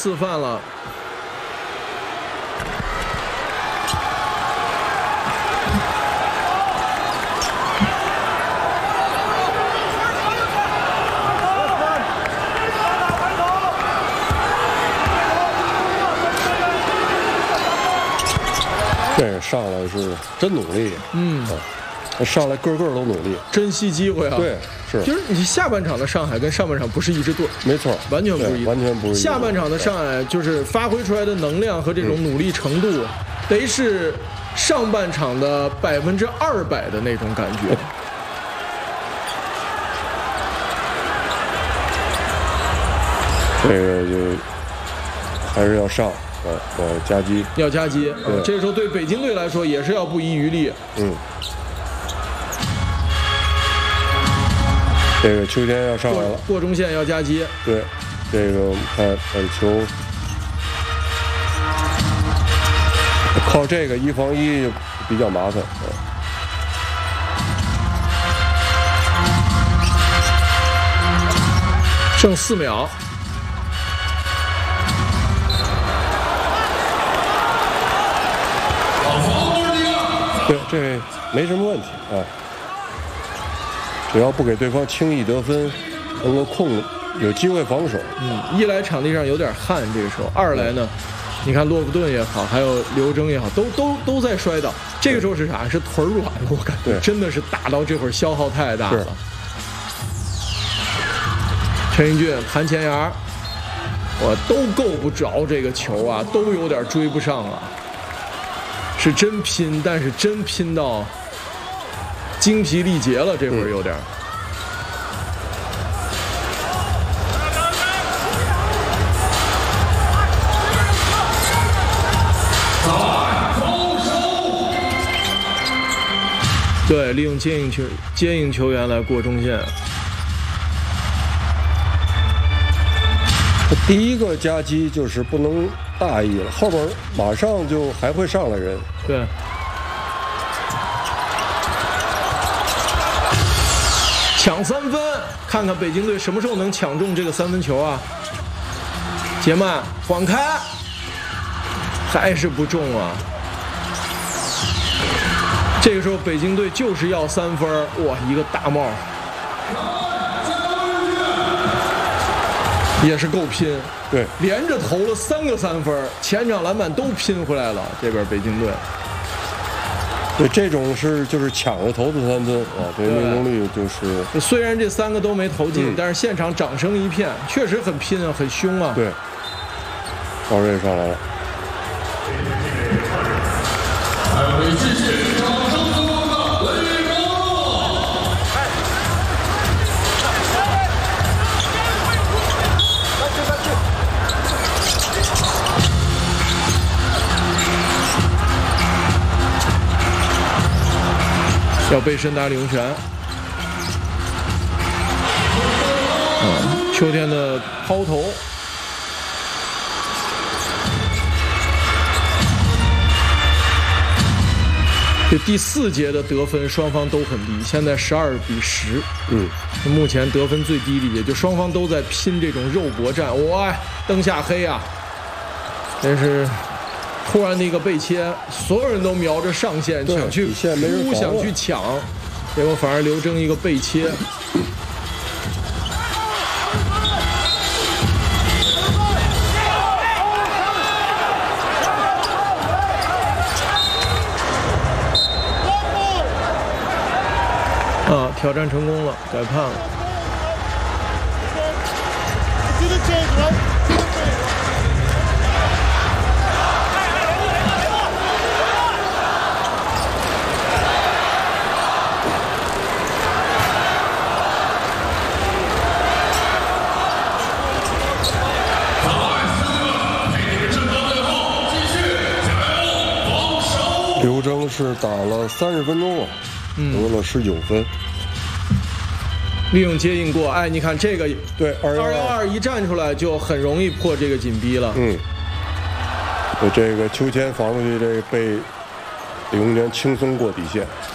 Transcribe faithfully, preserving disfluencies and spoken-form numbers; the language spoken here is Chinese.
四犯了。 这个上来是真努力， 嗯， 啊、上来个个都努力， 珍惜机会啊。 对，是， 就是你下半场的上海跟上半场不是一支队， 没错， 完全不是一， 完全不是。 下半场的上海就是发挥出来的能量和这种努力程度，嗯、得是上半场的百分之二百的那种感觉。 这个就还是要上。呃呃，夹击要夹击啊！这个时候对北京队来说也是要不遗余力。 嗯，这个秋天要上来了， 过中线要夹击。 对，这个我们看耳球，靠这个一防一比较麻烦。 剩四秒。 对，这没什么问题啊，只要不给对方轻易得分，能够控有机会防守。 嗯，一来场地上有点汗，这个时候；二来呢，你看洛夫顿也好，还有刘铮也好，都都都在摔倒。这个时候是啥？是腿软了，我感觉真的是打到这会儿消耗太大了。陈英俊弹前沿，我都够不着这个球啊，都有点追不上了。是真拼，但是真拼到精疲力竭了，这会儿有点。对，利用接应球接应球员来过中线。 第一个夹击就是不能大意了，后边马上就还会上来人。 对，抢三分，看看北京队什么时候能抢中这个三分球啊！杰曼晃开，还是不中啊！这个时候北京队就是要三分，哇，一个大帽。也是够拼， 对， 连着投了三个三分，前场篮板都拼回来了。这边北京队， 对，这种是就是抢着投的三分啊，这命中率就是。 虽然这三个都没投进，嗯、但是现场掌声一片，确实很拼啊，很凶啊。 对，高瑞上来了。 要背身打李永泉，嗯，秋天的抛投，这第四节的得分双方都很低，现在十二比十， 嗯， 目前得分最低的也就双方都在拼这种肉搏战，哇，灯下黑啊，真是。突然的一个背切，所有人都瞄着上线想去扑，想去抢，结果反而刘铮一个背切。啊，挑战成功了，改判了。 刘铮是打了三十分钟了，得了十九分。 利用接应过，哎，你看这个， 对，二幺二一站出来就很容易破这个紧逼了。 嗯，这个秋千防出去，这个被李永泉轻松过底线。